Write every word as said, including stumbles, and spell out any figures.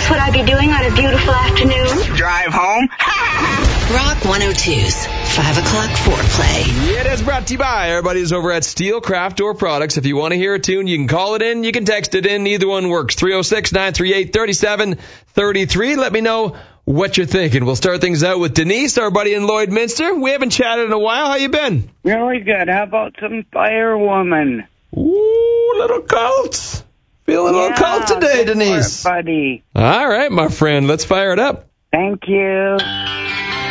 else would I be doing on a beautiful afternoon? Drive home? Rock one oh two's five o'clock foreplay. Yeah, that's brought to you by everybody who's over at Steel Craft Door Products. If you want to hear a tune, you can call it in, you can text it in. Either one works. three oh six, nine three eight, three seven three three. Let me know what you're thinking. We'll start things out with Denise, our buddy in Lloydminster. We haven't chatted in a while. How you been? Really good. How about some Firewoman? Ooh, little cult. Feeling a little Yeah, cult today, good Denise. work, buddy. All right, my friend. Let's fire it up. Thank you.